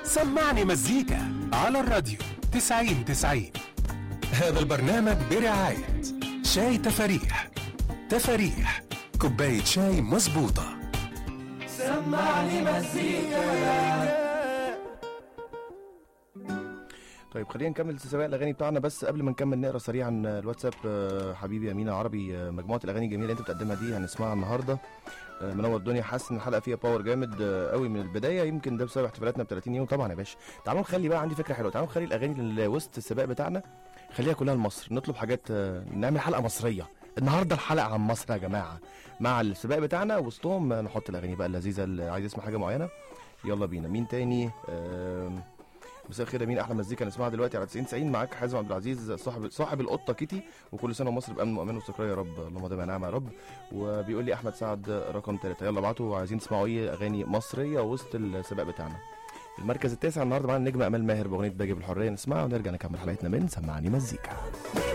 سمعني مزيكا على الراديو 90-90. هذا البرنامج برعاية شاي تفاريح. تفاريح كوباية شاي مظبوطة. سمعني مزيكا. طيب خلينا نكمل سباق الاغاني بتاعنا، بس قبل ما نكمل نقرا سريعا الواتساب. حبيبي امينه عربي، مجموعه الاغاني الجميله اللي انت بتقدمها دي هنسمعها النهارده. منور الدنيا، حاسس ان الحلقه فيها باور جامد قوي من البدايه، يمكن ده بسبب احتفالاتنا ب 30 يوم. طبعا يا باشا تعالوا نخلي بقى، عندي فكره حلوه، تعالوا نخلي الاغاني اللي وسط السباق بتاعنا خليها كلها لمصر، نطلب حاجات، نعمل حلقه مصريه النهارده، الحلقه عن مصر يا جماعه، مع السباق بتاعنا وسطهم نحط الاغاني بقى اللذيذه اللي عايز يسمع حاجه معينه. يلا بينا. مين تاني؟ مساء الخير، مين احلى مزيكا نسمعها دلوقتي على 90-90؟ معاك حازم عبد العزيز، صاحب القطه كيتي، وكل سنه ومصر بامن وامان واستقرار يا رب، اللهم دايما نعمه يا رب. وبيقول لي احمد سعد رقم 3، يلا ابعتوا عايزين تسمعوا ايه اغاني مصريه وسط السباق بتاعنا. المركز التاسع النهارده معانا النجم امال ماهر باغنيه باجي بالحريه، نسمعها ونرجع نكمل حلقتنا من سمعني مزيكا.